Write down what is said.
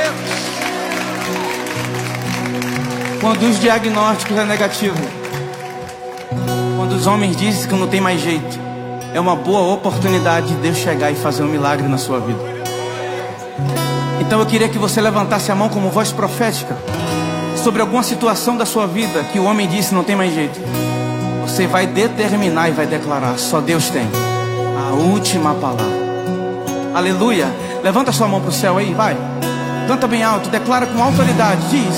Quando os diagnósticos é negativo, quando os homens dizem que não tem mais jeito, é uma boa oportunidade de Deus chegar e fazer um milagre na sua vida. Então eu queria que você levantasse a mão como voz profética sobre alguma situação da sua vida que o homem disse não tem mais jeito. Você vai determinar e vai declarar: só Deus tem a última palavra. Aleluia. Levanta sua mão para o céu aí, vai. Canta bem alto, declara com autoridade, diz: